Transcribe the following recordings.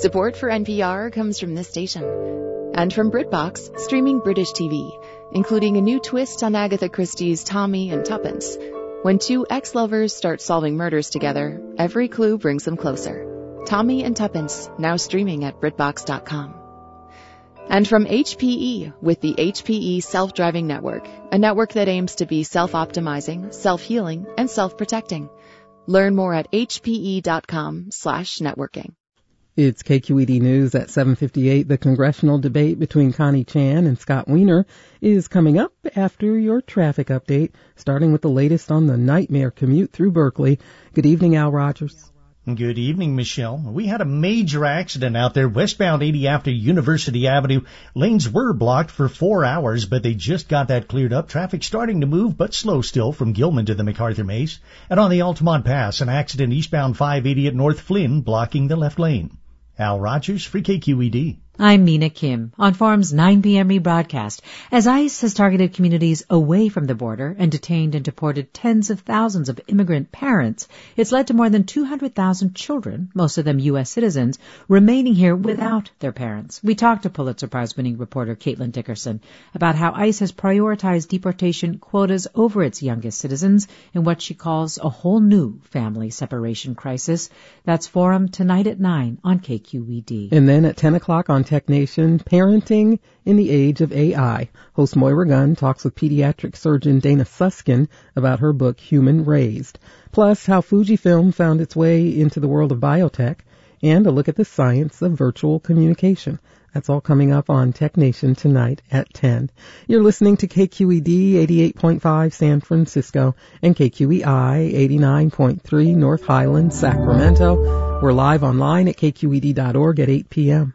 Support for NPR comes from this station and from BritBox, streaming British TV, including a new twist on Agatha Christie's Tommy and Tuppence. When two ex-lovers start solving murders together, every clue brings them closer. Tommy and Tuppence, now streaming at BritBox.com. And from HPE, with the HPE Self-Driving Network, a network that aims to be self-optimizing, self-healing, and self-protecting. Learn more at hpe.com/networking. It's KQED News at 7:58. The congressional debate between Connie Chan and Scott Wiener is coming up after your traffic update, starting with the latest on the nightmare commute through Berkeley. Good evening, Al Rogers. Good evening, Michelle. We had a major accident out there westbound 80 after University Avenue. Lanes were blocked for 4 hours, but they just got that cleared up. Traffic starting to move, but slow still from Gilman to the MacArthur Maze. And on the Altamont Pass, an accident eastbound 580 at North Flynn blocking the left lane. Al Rogers for KQED. I'm Mina Kim. On Forum's 9 p.m. rebroadcast, as ICE has targeted communities away from the border and detained and deported tens of thousands of immigrant parents, it's led to more than 200,000 children, most of them U.S. citizens, remaining here without their parents. We talked to Pulitzer Prize-winning reporter Caitlin Dickerson about how ICE has prioritized deportation quotas over its youngest citizens in what she calls a whole new family separation crisis. That's Forum tonight at 9 on KQED. And then at 10 o'clock on Tech Nation, Parenting in the Age of AI. Host Moira Gunn talks with pediatric surgeon Dana Suskin about her book, Human Raised. Plus, how Fujifilm found its way into the world of biotech, and a look at the science of virtual communication. That's all coming up on Tech Nation tonight at 10. You're listening to KQED 88.5 San Francisco and KQEI 89.3 North Highland, Sacramento. We're live online at kqed.org at 8 p.m.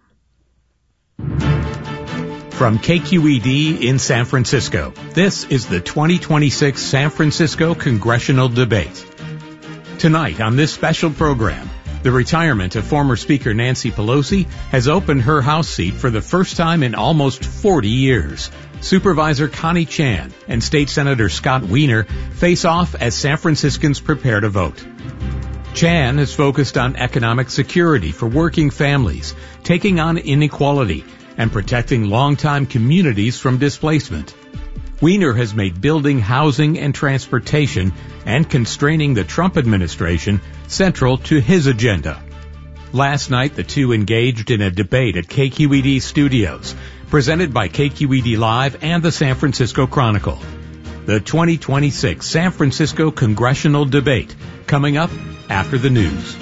From KQED in San Francisco, this is the 2026 San Francisco Congressional Debate. Tonight on this special program, the retirement of former Speaker Nancy Pelosi has opened her House seat for the first time in almost 40 years. Supervisor Connie Chan and State Senator Scott Wiener face off as San Franciscans prepare to vote. Chan is focused on economic security for working families, taking on inequality, and protecting longtime communities from displacement. Wiener has made building housing and transportation and constraining the Trump administration central to his agenda. Last night, the two engaged in a debate at KQED Studios, presented by KQED Live and the San Francisco Chronicle. The 2026 San Francisco Congressional Debate, coming up after the news.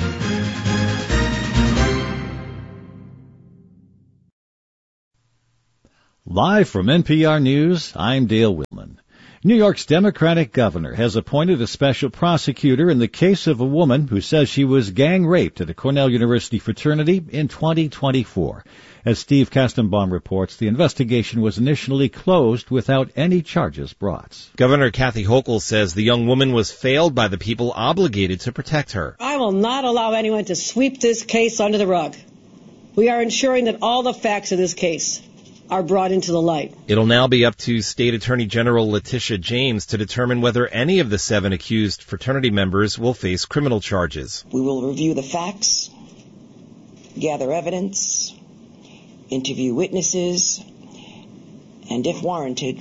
Live from NPR News, I'm Dale Willman. New York's Democratic governor has appointed a special prosecutor in the case of a woman who says she was gang raped at a Cornell University fraternity in 2024. As Steve Kastenbaum reports, the investigation was initially closed without any charges brought. Governor Kathy Hochul says the young woman was failed by the people obligated to protect her. I will not allow anyone to sweep this case under the rug. We are ensuring that all the facts of this case are brought into the light. It'll now be up to State Attorney General Letitia James to determine whether any of the 7 accused fraternity members will face criminal charges. We will review the facts, gather evidence, interview witnesses, and if warranted,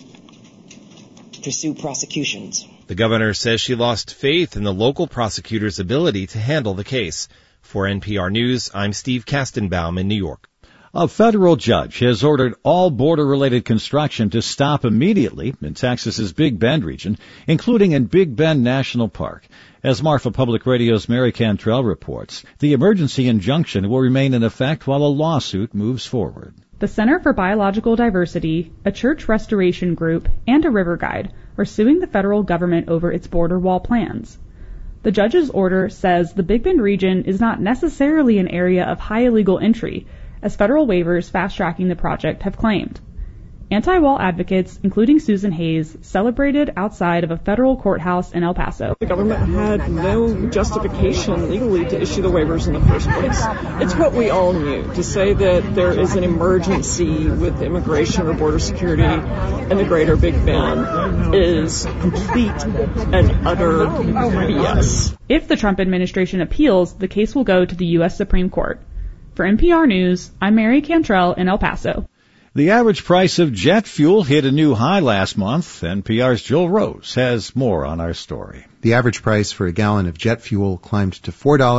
pursue prosecutions. The governor says she lost faith in the local prosecutor's ability to handle the case. For NPR News, I'm Steve Kastenbaum in New York. A federal judge has ordered all border-related construction to stop immediately in Texas's Big Bend region, including in Big Bend National Park. As Marfa Public Radio's Mary Cantrell reports, the emergency injunction will remain in effect while a lawsuit moves forward. The Center for Biological Diversity, a church restoration group, and a river guide are suing the federal government over its border wall plans. The judge's order says the Big Bend region is not necessarily an area of high illegal entry, as federal waivers fast-tracking the project have claimed. Anti-wall advocates, including Susan Hayes, celebrated outside of a federal courthouse in El Paso. The government had no justification legally to issue the waivers in the first place. It's what we all knew. To say that there is an emergency with immigration or border security in the greater Big Bend is complete and utter BS. If the Trump administration appeals, the case will go to the U.S. Supreme Court. For NPR News, I'm Mary Cantrell in El Paso. The average price of jet fuel hit a new high last month. NPR's Joel Rose has more on our story. The average price for a gallon of jet fuel climbed to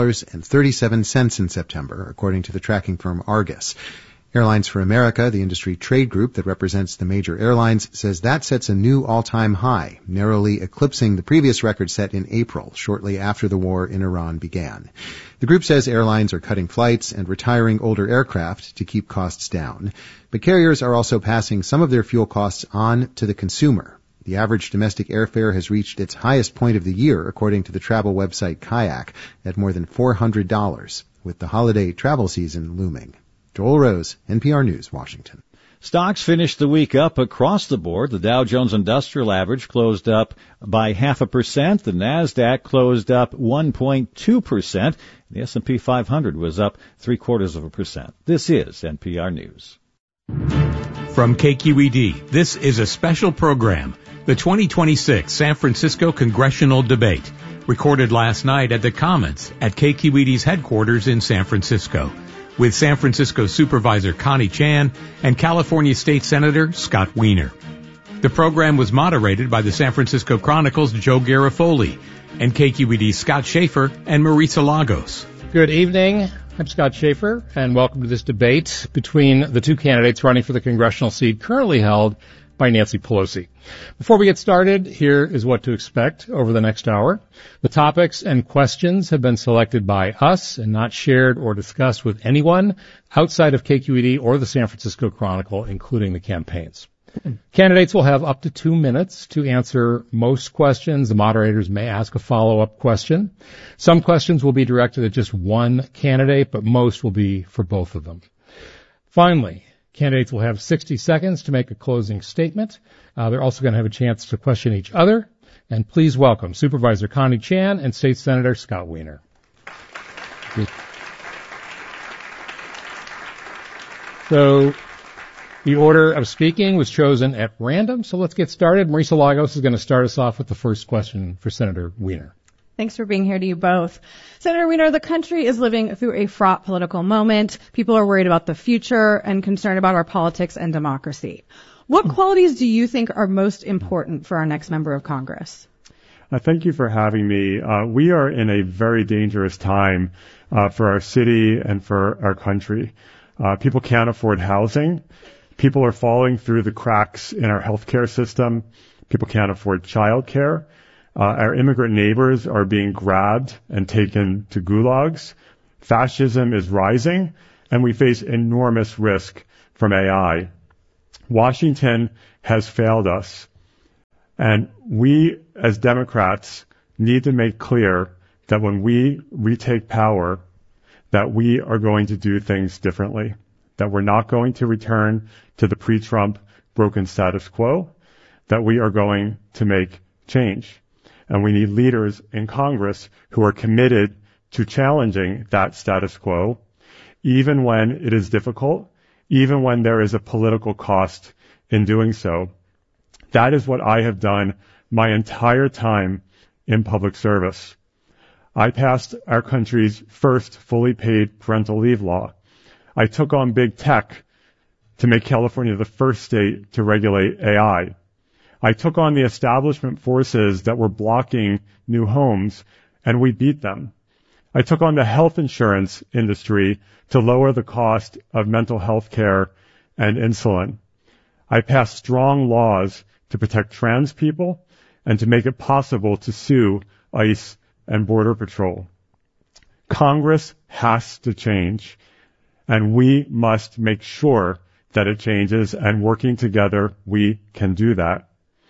$4.37 in September, according to the tracking firm Argus. Airlines for America, the industry trade group that represents the major airlines, says that sets a new all-time high, narrowly eclipsing the previous record set in April, shortly after the war in Iran began. The group says airlines are cutting flights and retiring older aircraft to keep costs down. But carriers are also passing some of their fuel costs on to the consumer. The average domestic airfare has reached its highest point of the year, according to the travel website Kayak, at more than $400, with the holiday travel season looming. Joel Rose, NPR News, Washington. Stocks finished the week up across the board. The Dow Jones Industrial Average closed up by 0.5%. The Nasdaq closed up 1.2%. The S&P 500 was up 0.75%. This is NPR News. From KQED, this is a special program, the 2026 San Francisco Congressional Debate, recorded last night at the Commons at KQED's headquarters in San Francisco, with San Francisco Supervisor Connie Chan and California State Senator Scott Wiener. The program was moderated by the San Francisco Chronicle's Joe Garofoli and KQED's Scott Schaefer and Marisa Lagos. Good evening. I'm Scott Schaefer, and welcome to this debate between the two candidates running for the congressional seat currently held by Nancy Pelosi. Before we get started, here is what to expect over the next hour. The topics and questions have been selected by us and not shared or discussed with anyone outside of KQED or the San Francisco Chronicle, including the campaigns. Candidates will have up to 2 minutes to answer most questions. The moderators may ask a follow-up question. Some questions will be directed at just one candidate, but most will be for both of them. Finally, candidates will have 60 seconds to make a closing statement. They're also going to have a chance to question each other. And please welcome Supervisor Connie Chan and State Senator Scott Wiener. So the order of speaking was chosen at random, so let's get started. Marisa Lagos is going to start us off with the first question for Senator Wiener. Thanks for being here to you both. Senator Wiener, the country is living through a fraught political moment. People are worried about the future and concerned about our politics and democracy. What qualities do you think are most important for our next member of Congress? Thank you for having me. We are in a very dangerous time for our city and for our country. People can't afford housing. People are falling through the cracks in our healthcare system. People can't afford childcare. Our immigrant neighbors are being grabbed and taken to gulags. Fascism is rising, and we face enormous risk from AI. Washington has failed us, and we as Democrats need to make clear that when we retake power, that we are going to do things differently, that we're not going to return to the pre-Trump broken status quo, that we are going to make change. And we need leaders in Congress who are committed to challenging that status quo, even when it is difficult, even when there is a political cost in doing so. That is what I have done my entire time in public service. I passed our country's first fully paid parental leave law. I took on big tech to make California the first state to regulate AI. I took on the establishment forces that were blocking new homes, and we beat them. I took on the health insurance industry to lower the cost of mental health care and insulin. I passed strong laws to protect trans people and to make it possible to sue ICE and Border Patrol. Congress has to change, and we must make sure that it changes, and working together, we can do that.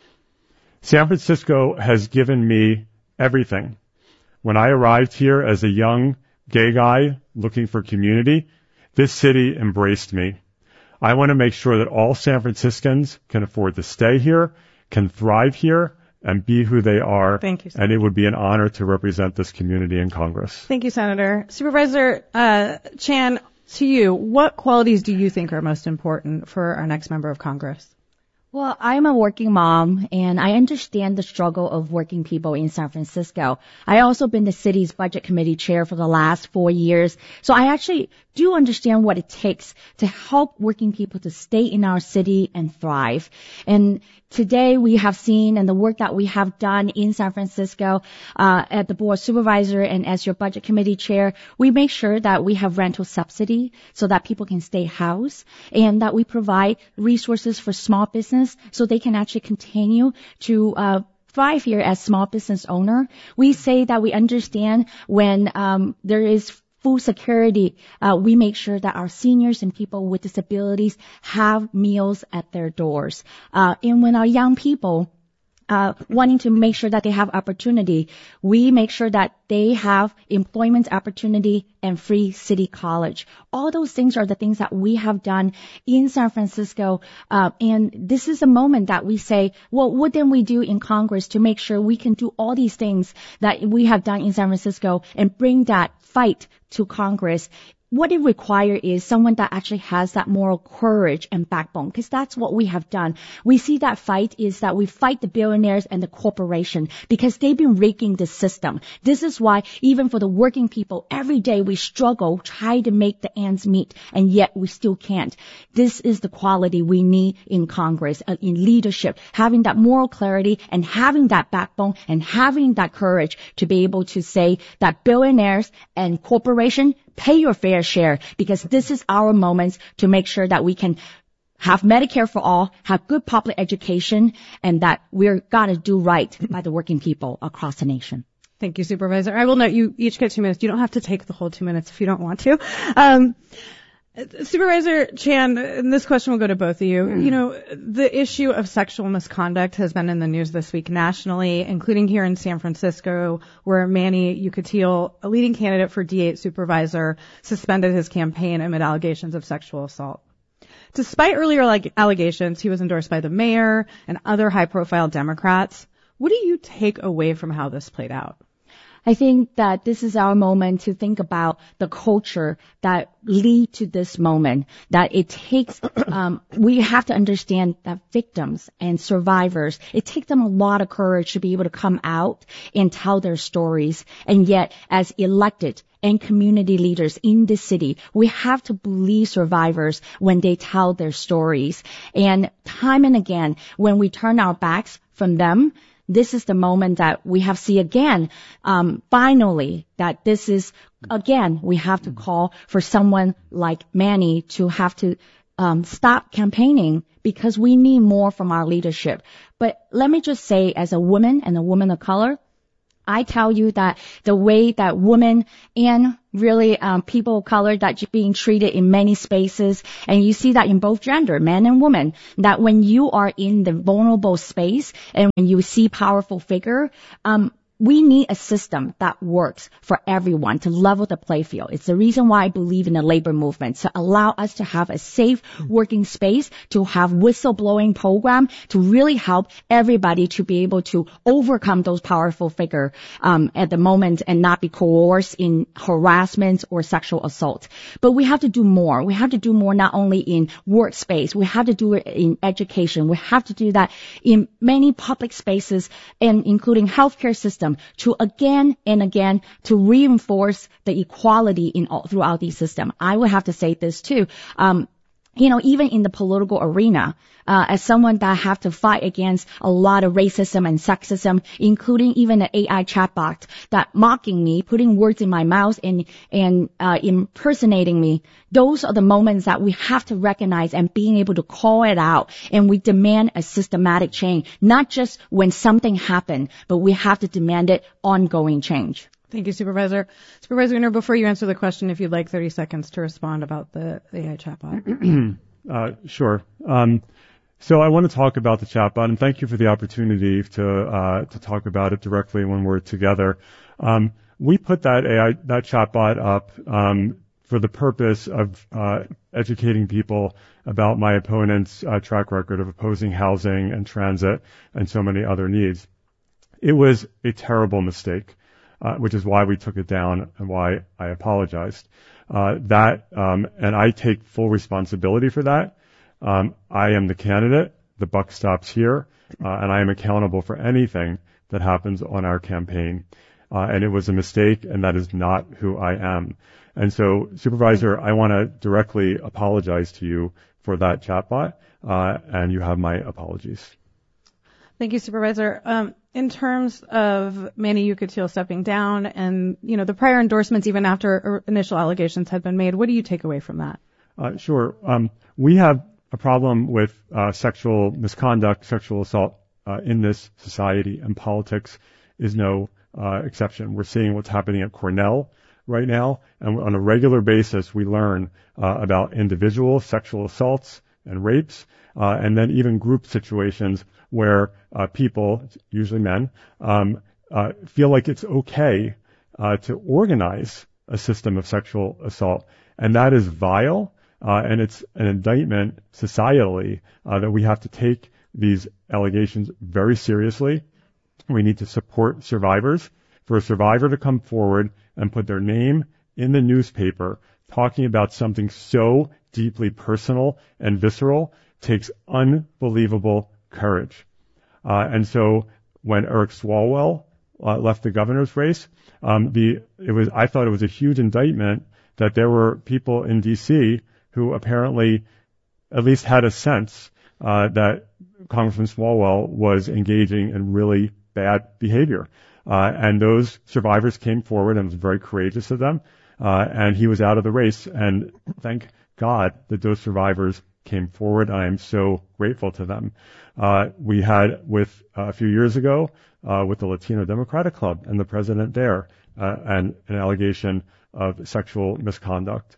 San Francisco has given me everything. When I arrived here as a young gay guy looking for community, this city embraced me. I want to make sure that all San Franciscans can afford to stay here, can thrive here, and be who they are. Thank you, Senator. And it would be an honor to represent this community in Congress. Thank you, Senator. Supervisor Chan, to you, what qualities do you think are most important for our next member of Congress? Well, I'm a working mom, and I understand the struggle of working people in San Francisco. I also been the city's budget committee chair for the last 4 years, so I actually do understand what it takes to help working people to stay in our city and thrive. And today we have seen, and the work that we have done in San Francisco at the board supervisor and as your budget committee chair, we make sure that we have rental subsidy so that people can stay housed, and that we provide resources for small business so they can actually continue to thrive here as small business owner. We say that we understand when there is food security, we make sure that our seniors and people with disabilities have meals at their doors. And when our young people wanting to make sure that they have opportunity, we make sure that they have employment opportunity and free city college. All those things are the things that we have done in San Francisco. And this is a moment that we say, well, what then we do in Congress to make sure we can do all these things that we have done in San Francisco and bring that fight to Congress. What it requires is someone that actually has that moral courage and backbone, because that's what we have done. We see that fight is that we fight the billionaires and the corporation because they've been rigging the system. This is why even for the working people, every day we struggle, try to make the ends meet, and yet we still can't. This is the quality we need in Congress, in leadership, having that moral clarity and having that backbone and having that courage to be able to say that billionaires and corporation, pay your fair share, because this is our moment to make sure that we can have Medicare for all, have good public education, and that we're gotta do right by the working people across the nation. Thank you, Supervisor. I will note you each get 2 minutes. You don't have to take the whole 2 minutes if you don't want to. Supervisor Chan, and this question will go to both of you. You know, the issue of sexual misconduct has been in the news this week nationally, including here in San Francisco, where Manny Ucatile, a leading candidate for D8 supervisor, suspended his campaign amid allegations of sexual assault. Despite earlier allegations, he was endorsed by the mayor and other high-profile Democrats. What do you take away from how this played out? I think that this is our moment to think about the culture that lead to this moment, that it takes, we have to understand that victims and survivors, it takes them a lot of courage to be able to come out and tell their stories. And yet, as elected and community leaders in the city, we have to believe survivors when they tell their stories. And time and again, when we turn our backs from them, this is the moment that we have see again, finally, that this is, again, we have to call for someone like Manny to have to stop campaigning, because we need more from our leadership. But let me just say, as a woman and a woman of color, I tell you that the way that women and really people of color that are being treated in many spaces, and you see that in both gender, men and women, that when you are in the vulnerable space and when you see powerful figure, we need a system that works for everyone to level the play field. It's the reason why I believe in the labor movement, to allow us to have a safe working space, to have whistleblowing program, to really help everybody to be able to overcome those powerful figures at the moment and not be coerced in harassment or sexual assault. But we have to do more. We have to do more not only in workspace. We have to do it in education. We have to do that in many public spaces, and including healthcare system, to again and again to reinforce the equality in all throughout the system. I would have to say this too. Even in the political arena, as someone that have to fight against a lot of racism and sexism, including even an AI chatbot that mocking me, putting words in my mouth and impersonating me, those are the moments that we have to recognize and being able to call it out. And we demand a systematic change, not just when something happened, but we have to demand it ongoing change. Thank you, Supervisor. Supervisor Wiener, before you answer the question, if you'd like 30 seconds to respond about the AI chatbot. Sure. So I want to talk about the chatbot, and thank you for the opportunity to talk about it directly when we're together. We put that chatbot up for the purpose of educating people about my opponent's track record of opposing housing and transit and so many other needs. It was a terrible mistake, which is why we took it down and why I apologized. And I take full responsibility for that. I am the candidate. the buck stops here, and I am accountable for anything that happens on our campaign. And it was a mistake, and that is not who I am. And so, Supervisor, I want to directly apologize to you for that chatbot, and you have my apologies. Thank you, Supervisor. In terms of Manny Yuktil stepping down and, the prior endorsements, even after initial allegations had been made, what do you take away from that? Sure. We have a problem with sexual misconduct, sexual assault in this society, and politics is no exception. We're seeing what's happening at Cornell right now, and on a regular basis we learn about individual sexual assaults and rapes, and then even group situations where people, usually men, feel like it's okay to organize a system of sexual assault, and that is vile, and it's an indictment societally that we have to take these allegations very seriously. We need to support survivors. For a survivor to come forward and put their name in the newspaper talking about something so deeply personal and visceral takes unbelievable courage. And so when Eric Swalwell left the governor's race, I thought it was a huge indictment that there were people in D.C. who apparently at least had a sense that Congressman Swalwell was engaging in really bad behavior. And those survivors came forward, and it was very courageous of them. And he was out of the race. And thank God that those survivors came forward. I am so grateful to them. We had a few years ago, with the Latino Democratic Club and the president there, and an allegation of sexual misconduct.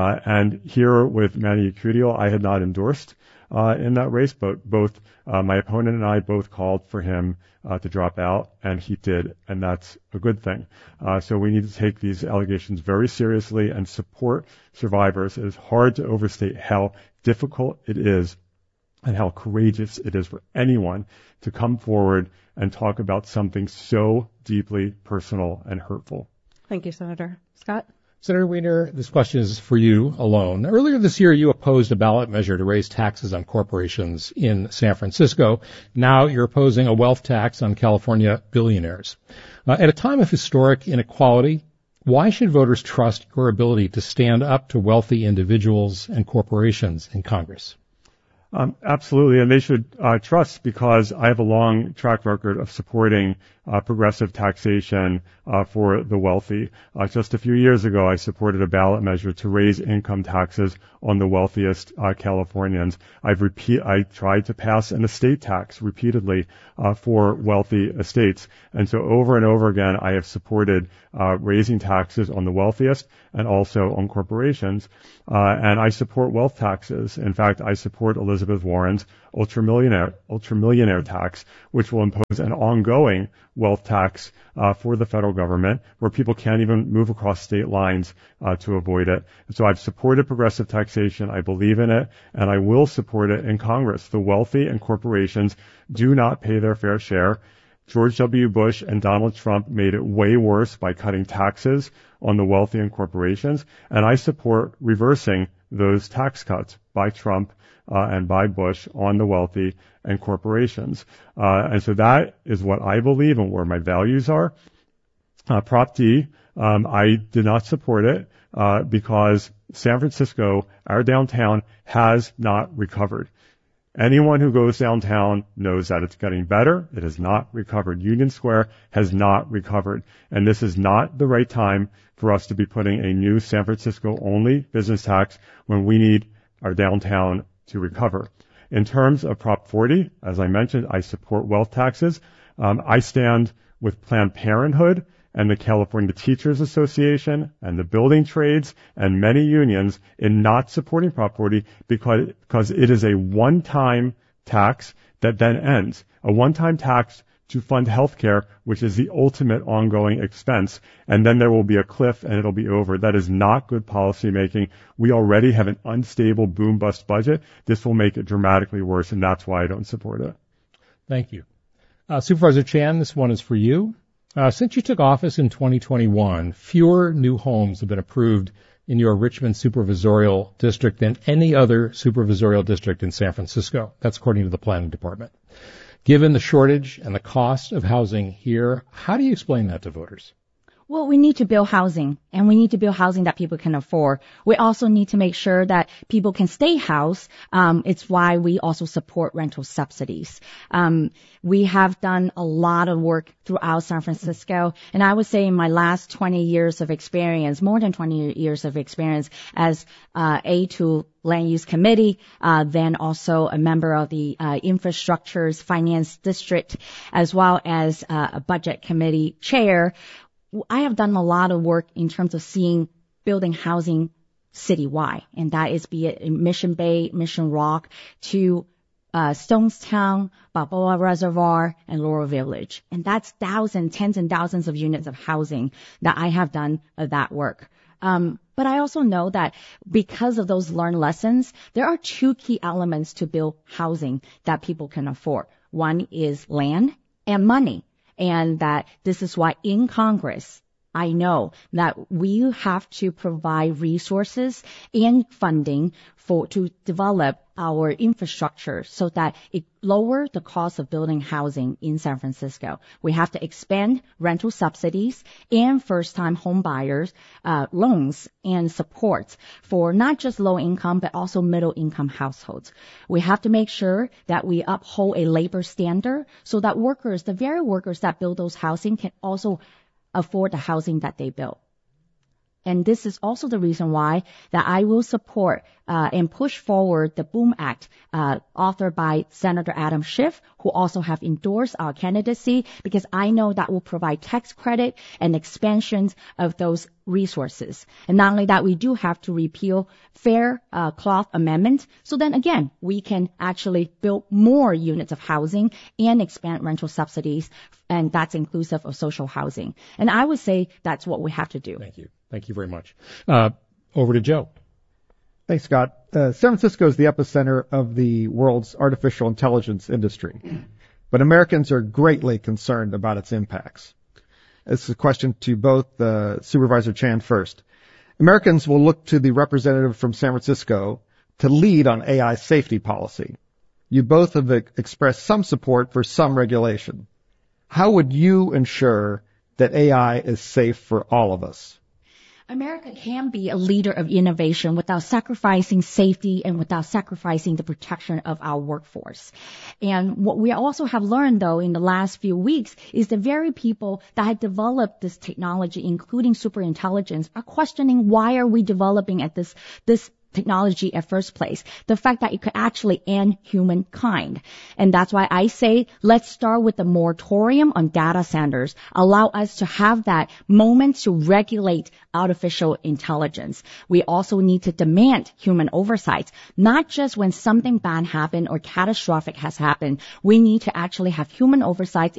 And here with Manny Yuktil, I had not endorsed in that race, but both my opponent and I both called for him to drop out, and he did, and that's a good thing. So we need to take these allegations very seriously and support survivors. It is hard to overstate how difficult it is and how courageous it is for anyone to come forward and talk about something so deeply personal and hurtful. Thank you, Senator. Scott? Senator Wiener, this question is for you alone. Earlier this year, you opposed a ballot measure to raise taxes on corporations in San Francisco. Now you're opposing a wealth tax on California billionaires. At a time of historic inequality, why should voters trust your ability to stand up to wealthy individuals and corporations in Congress? Absolutely, and they should trust, because I have a long track record of supporting progressive taxation for the wealthy. Just a few years ago, I supported a ballot measure to raise income taxes on the wealthiest Californians. I tried to pass an estate tax repeatedly for wealthy estates, and so over and over again, I have supported raising taxes on the wealthiest and also on corporations. And I support wealth taxes. In fact, I support Elizabeth Warren's ultramillionaire tax, which will impose an ongoing wealth tax for the federal government, where people can't even move across state lines to avoid it. And so I've supported progressive taxation. I believe in it, and I will support it in Congress. The wealthy and corporations do not pay their fair share. George W. Bush and Donald Trump made it way worse by cutting taxes on the wealthy and corporations, and I support reversing those tax cuts by Trump and by Bush on the wealthy and corporations. And so that is what I believe and where my values are. Prop D, I did not support it because San Francisco, our downtown, has not recovered. Anyone who goes downtown knows that it's getting better. It has not recovered. Union Square has not recovered. And this is not the right time for us to be putting a new San Francisco-only business tax when we need our downtown to recover. In terms of Prop 40, as I mentioned, I support wealth taxes. I stand with Planned Parenthood and the California Teachers Association and the building trades and many unions in not supporting Prop 40 because it is a one-time tax that then ends. A one-time tax to fund health care, which is the ultimate ongoing expense, and then there will be a cliff and it'll be over. That is not good policy making. We already have an unstable boom-bust budget. This will make it dramatically worse, and that's why I don't support it. Thank you. Supervisor Chan, this one is for you. Since you took office in 2021, fewer new homes have been approved in your Richmond supervisorial district than any other supervisorial district in San Francisco. That's according to the planning department. Given the shortage and the cost of housing here, how do you explain that to voters? Well, we need to build housing, and we need to build housing that people can afford. We also need to make sure that people can stay housed. It's why we also support rental subsidies. We have done a lot of work throughout San Francisco, and I would say in my last 20 years of experience, more than 20 years of experience as aide to Land Use Committee, then also a member of the Infrastructure's Finance District, as well as a Budget Committee chair. I have done a lot of work in terms of building housing citywide, and that is be it in Mission Bay, Mission Rock, to Stonestown, Balboa Reservoir, and Laurel Village. And that's tens and thousands of units of housing that I have done that work. But I also know that because of those learned lessons, there are two key elements to build housing that people can afford. One is land and money. And that this is why in Congress, I know that we have to provide resources and funding to develop our infrastructure so that it lower the cost of building housing in San Francisco. We have to expand rental subsidies and first-time home buyers loans and supports for not just low-income but also middle-income households. We have to make sure that we uphold a labor standard so that workers, the very workers that build those housing, can also afford the housing that they build. And this is also the reason why that I will support and push forward the BOOM Act authored by Senator Adam Schiff, who also have endorsed our candidacy, because I know that will provide tax credit and expansions of those resources. And not only that, we do have to repeal Fair Cloth Amendment. So then again, we can actually build more units of housing and expand rental subsidies, and that's inclusive of social housing. And I would say that's what we have to do. Thank you. Thank you very much. Over to Joe. Thanks, Scott. San Francisco is the epicenter of the world's artificial intelligence industry, but Americans are greatly concerned about its impacts. This is a question to both Supervisor Chan first. Americans will look to the representative from San Francisco to lead on AI safety policy. You both have expressed some support for some regulation. How would you ensure that AI is safe for all of us? America can be a leader of innovation without sacrificing safety and without sacrificing the protection of our workforce. And what we also have learned, though, in the last few weeks is the very people that had developed this technology, including superintelligence, are questioning why are we developing at this technology at first place, the fact that it could actually end humankind. And that's why I say let's start with the moratorium on data centers, allow us to have that moment to regulate artificial intelligence. We also need to demand human oversight, not just when something bad happened or catastrophic has happened. We need to actually have human oversight